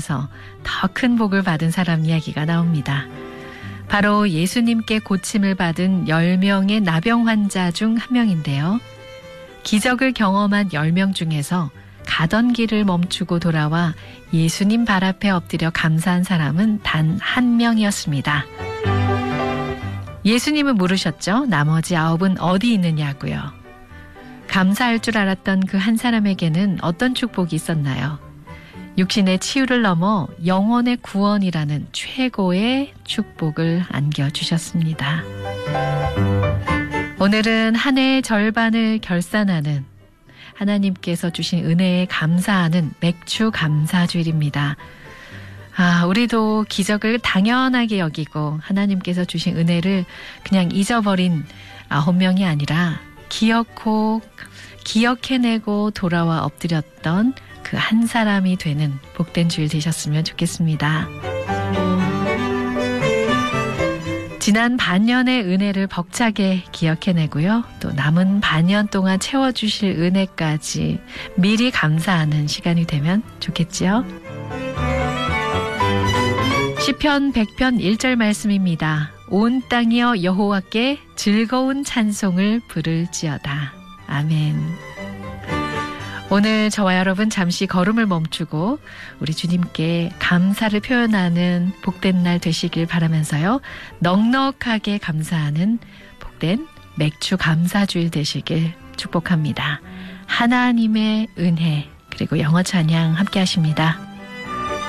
이어서 더 큰 복을 받은 사람 이야기가 나옵니다. 바로 예수님께 고침을 받은 10명의 나병 환자 중 한 명인데요. 기적을 경험한 10명 중에서 가던 길을 멈추고 돌아와 예수님 발 앞에 엎드려 감사한 사람은 단 한 명이었습니다. 예수님은 물으셨죠. 나머지 9은 어디 있느냐고요. 감사할 줄 알았던 그 한 사람에게는 어떤 축복이 있었나요? 육신의 치유를 넘어 영혼의 구원이라는 최고의 축복을 안겨주셨습니다. 오늘은 한 해의 절반을 결산하는 하나님께서 주신 은혜에 감사하는 맥주 감사주일입니다. 우리도 기적을 당연하게 여기고 하나님께서 주신 은혜를 그냥 잊어버린 9명이 아니라 기억해내고 돌아와 엎드렸던 그 한 사람이 되는 복된 주일 되셨으면 좋겠습니다. 지난 반년의 은혜를 벅차게 기억해내고요. 또 남은 반년 동안 채워주실 은혜까지 미리 감사하는 시간이 되면 좋겠지요. 시편 100편 1절 말씀입니다. 온 땅이여 여호와께 즐거운 찬송을 부를지어다. 아멘. 오늘 저와 여러분 잠시 걸음을 멈추고 우리 주님께 감사를 표현하는 복된 날 되시길 바라면서요. 넉넉하게 감사하는 복된 맥주 감사주일 되시길 축복합니다. 하나님의 은혜 그리고 영어 찬양 함께 하십니다.